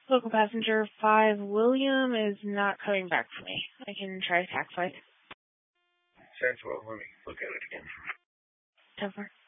Local passenger 5 William is not coming back for me. I can try tax flight. Sounds well. Let me look at it again. 10-4.